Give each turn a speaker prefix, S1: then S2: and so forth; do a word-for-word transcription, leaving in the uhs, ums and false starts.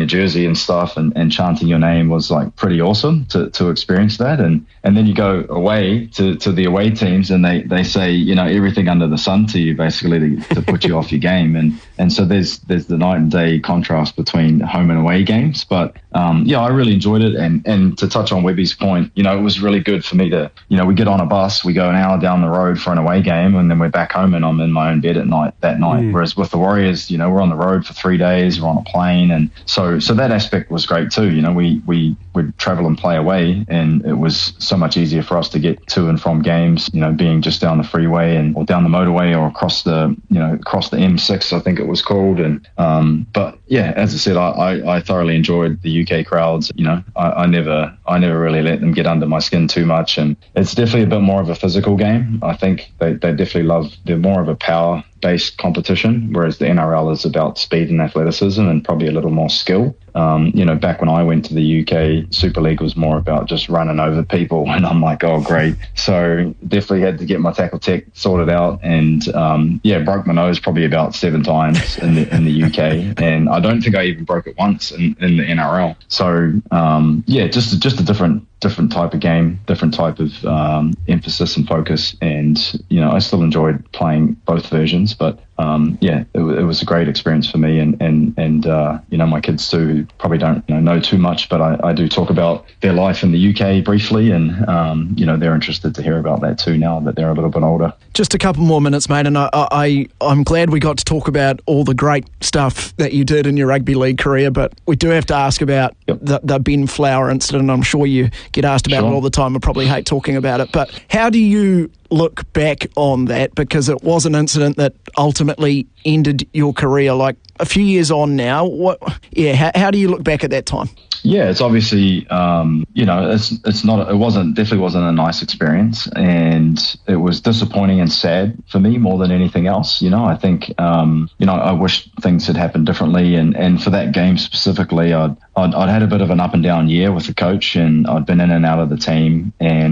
S1: your jersey and stuff and, and chanting your name was like pretty awesome to, to experience that. And, and then you go away to, to the away teams and they, they say, you know, everything under the sun to you basically to, to put you off your game. And, and so there's, there's the night and day contrast between home and away games. But, um, yeah, I really enjoyed it. And, and to touch on Webby's point, you know, it was really good for me to, you know, we get on a bus, we go an hour down the road for an away game and then we're back home and I'm in my own bed at night that night. Mm. Whereas with the Warriors, you know, we're on the road for three days, we're on a plane. And so, so that aspect was great too. You know, we, we would travel and play away and it was so much easier for us to get to and from games, you know, being just down the freeway and or down the motorway or across the, you know, across the M six, I think it was called. And, um, but yeah, as I said, I, I, I thoroughly enjoyed the U K crowds. You know, I, I never, I never really let them get under my skin too much. And it's definitely a bit more of a physical game. I think they, they definitely love, they're more of a power based competition, whereas the N R L is about speed and athleticism and probably a little more skill. Um, you know, back when I went to the U K, Super League was more about just running over people, and I'm like, oh, great. So definitely had to get my tackle tech sorted out, and um, yeah, broke my nose probably about seven times in the in the U K, and I don't think I even broke it once in, in the N R L. So um, yeah, just just a different different type of game, different type of um, emphasis and focus, and you know, I still enjoyed playing both versions, but um, yeah, it, it was a great experience for me, and and and uh, you know, my kids too, who probably don't you know, know too much, but I, I do talk about their life in the U K briefly, and um, you know, they're interested to hear about that too now that they're a little bit older.
S2: Just a couple more minutes, mate, and I, I I'm glad we got to talk about all the great stuff that you did in your rugby league career, but we do have to ask about yep. the, the Ben Flower incident. I'm sure you get asked about sure. it all the time. I probably hate talking about it, but how do you look back on that, because it was an incident that ultimately ended your career like a few years on now? What yeah how, how do you look back at that time?
S1: Yeah, it's obviously, um, you know, it's it's not, it wasn't, definitely wasn't a nice experience, and it was disappointing and sad for me more than anything else. You know, I think, um, you know, I wish things had happened differently, and, and for that game specifically, I'd, I'd, I'd had a bit of an up and down year with the coach, and I'd been in and out of the team, and